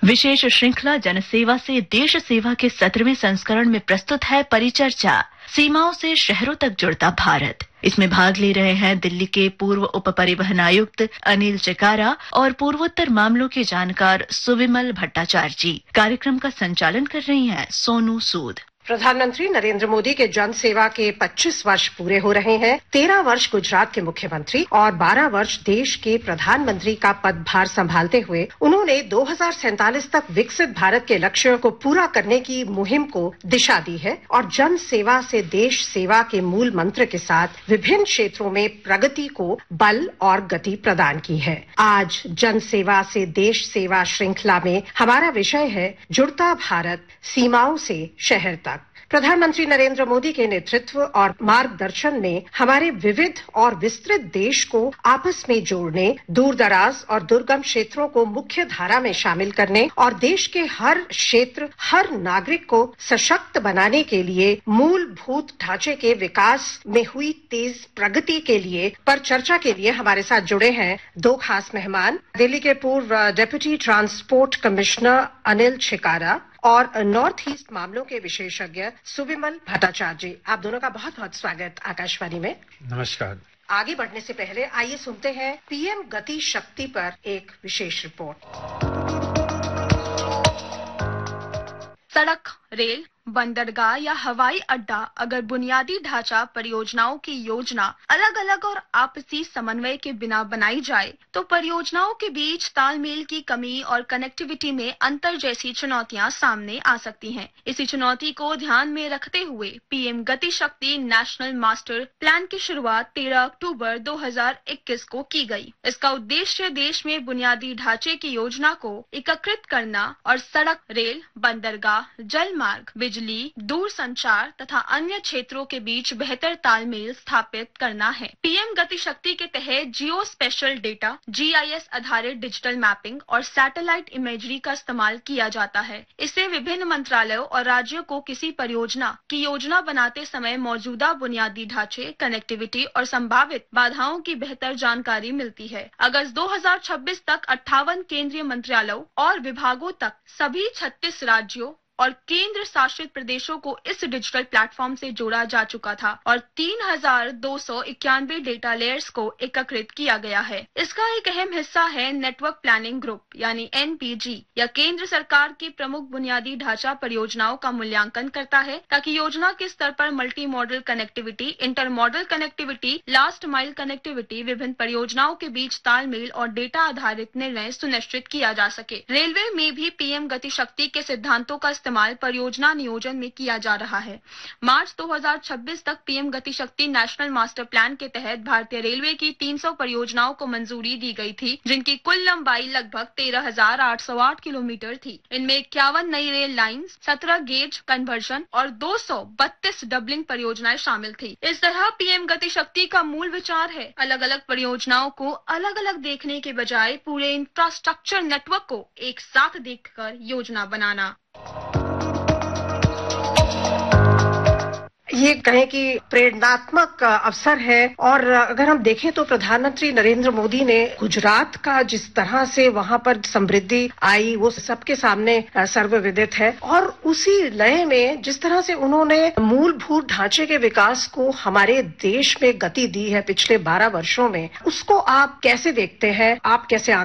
विशेष श्रृंखला जनसेवा से देश सेवा के 17वें संस्करण में प्रस्तुत है परिचर्चा, सीमाओं से शहरों तक जुड़ता भारत। इसमें भाग ले रहे हैं दिल्ली के पूर्व उप परिवहन आयुक्त अनिल चिकारा और पूर्वोत्तर मामलों के जानकार सुविमल भट्टाचार्य जी। कार्यक्रम का संचालन कर रही हैं सोनू सूद। प्रधानमंत्री नरेंद्र मोदी के जन सेवा के 25 वर्ष पूरे हो रहे हैं। 13 वर्ष गुजरात के मुख्यमंत्री और 12 वर्ष देश के प्रधानमंत्री का पदभार संभालते हुए उन्होंने 2047 तक विकसित भारत के लक्ष्यों को पूरा करने की मुहिम को दिशा दी है और जन सेवा से देश सेवा के मूल मंत्र के साथ विभिन्न क्षेत्रों में प्रगति को बल और गति प्रदान की है। आज जन सेवा से देश सेवा श्रृंखला में हमारा विषय है जुड़ता भारत, सीमाओं से शहर तक। प्रधानमंत्री नरेंद्र मोदी के नेतृत्व और मार्गदर्शन में हमारे विविध और विस्तृत देश को आपस में जोड़ने, दूर दराज और दुर्गम क्षेत्रों को मुख्य धारा में शामिल करने और देश के हर क्षेत्र, हर नागरिक को सशक्त बनाने के लिए मूलभूत ढांचे के विकास में हुई तेज प्रगति के लिए पर चर्चा के लिए हमारे साथ जुड़े हैं दो खास मेहमान, दिल्ली के पूर्व डेप्यूटी ट्रांसपोर्ट कमिश्नर अनिल चिकारा और नॉर्थ ईस्ट मामलों के विशेषज्ञ सुविमल भट्टाचार्य जी। आप दोनों का बहुत बहुत स्वागत आकाशवाणी में। नमस्कार। आगे बढ़ने से पहले आइए सुनते हैं पीएम गति शक्ति पर एक विशेष रिपोर्ट। सड़क, रेल, बंदरगाह या हवाई अड्डा अगर बुनियादी ढांचा परियोजनाओं की योजना अलग अलग और आपसी समन्वय के बिना बनाई जाए तो परियोजनाओं के बीच तालमेल की कमी और कनेक्टिविटी में अंतर जैसी चुनौतियां सामने आ सकती हैं। इसी चुनौती को ध्यान में रखते हुए पीएम गति शक्ति नेशनल मास्टर प्लान की शुरुआत 13 अक्टूबर 2021 को की गई। इसका उद्देश्य देश में बुनियादी ढांचे की योजना को एकीकृत करना और सड़क, रेल, बंदरगाह, जल मार्ग, बिजली, दूर संचार तथा अन्य क्षेत्रों के बीच बेहतर तालमेल स्थापित करना है। पीएम गति शक्ति के तहत जियो स्पेशल डेटा, जीआईएस आधारित डिजिटल मैपिंग और सैटेलाइट इमेजरी का इस्तेमाल किया जाता है। इससे विभिन्न मंत्रालयों और राज्यों को किसी परियोजना की योजना बनाते समय मौजूदा बुनियादी ढांचे, कनेक्टिविटी और संभावित बाधाओं की बेहतर जानकारी मिलती है। अगस्त 2026 तक 58 केंद्रीय मंत्रालयों और विभागों तक सभी 36 राज्यों और केंद्र शासित प्रदेशों को इस डिजिटल प्लेटफॉर्म से जोड़ा जा चुका था और 3291 डेटा लेयर्स को एकीकृत किया गया है। इसका एक अहम हिस्सा है नेटवर्क प्लानिंग ग्रुप यानी एनपीजी या केंद्र सरकार की प्रमुख बुनियादी ढांचा परियोजनाओं का मूल्यांकन करता है ताकि योजना के स्तर पर multi modal connectivity, inter model connectivity, last mile connectivity, विभिन्न परियोजनाओं के बीच तालमेल और डेटा आधारित निर्णय सुनिश्चित किया जा सके। रेलवे में भी पीएम गति शक्ति के सिद्धांतों का इस्तेमाल परियोजना नियोजन में किया जा रहा है। मार्च 2026 तक पीएम गति शक्ति नेशनल मास्टर प्लान के तहत भारतीय रेलवे की 300 परियोजनाओं को मंजूरी दी गई थी, जिनकी कुल लंबाई लगभग 13,808 किलोमीटर थी। इनमें 51 नई रेल लाइंस, 17 गेज कन्वर्जन और 232 डबलिंग परियोजनाएं शामिल थी। इस तरह पीएम गति शक्ति का मूल विचार है अलग अलग परियोजनाओं को अलग अलग देखने के बजाय पूरे इंफ्रास्ट्रक्चर नेटवर्क को एक साथ देखकर योजना बनाना। ये कहें कि प्रेरणात्मक अवसर है और अगर हम देखें तो प्रधानमंत्री नरेंद्र मोदी ने गुजरात का जिस तरह से वहां पर समृद्धि आई वो सबके सामने सर्वविदित है और उसी लय में जिस तरह से उन्होंने मूलभूत ढांचे के विकास को हमारे देश में गति दी है पिछले 12 वर्षों में, उसको आप कैसे देखते हैं? आप कैसे